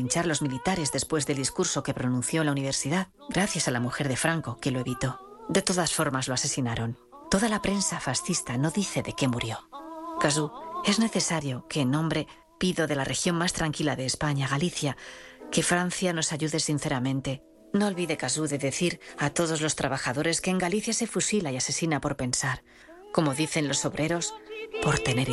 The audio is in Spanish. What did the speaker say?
linchar los militares después del discurso que pronunció en la universidad, gracias a la mujer de Franco, que lo evitó. De todas formas lo asesinaron. Toda la prensa fascista no dice de qué murió. Cazzu, es necesario que en nombre, pido de la región más tranquila de España, Galicia, que Francia nos ayude sinceramente. No olvide, Cazzu, de decir a todos los trabajadores que en Galicia se fusila y asesina por pensar. Como dicen los obreros, por tener